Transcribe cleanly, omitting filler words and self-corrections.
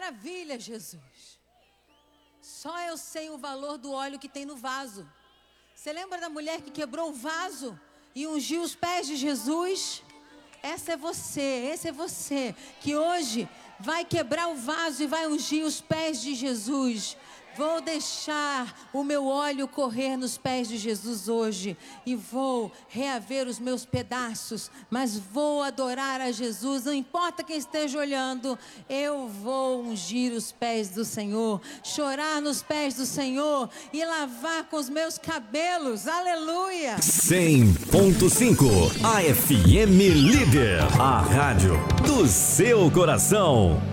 maravilha, Jesus. Só eu sei o valor do óleo que tem no vaso. Você lembra da mulher que quebrou o vaso e ungiu os pés de Jesus? Esse é você, que hoje vai quebrar o vaso e vai ungir os pés de Jesus. Vou deixar o meu óleo correr nos pés de Jesus hoje e vou reaver os meus pedaços, mas vou adorar a Jesus, não importa quem esteja olhando, eu vou ungir os pés do Senhor, chorar nos pés do Senhor e lavar com os meus cabelos, aleluia! 100.5 AFM Líder, a rádio do seu coração.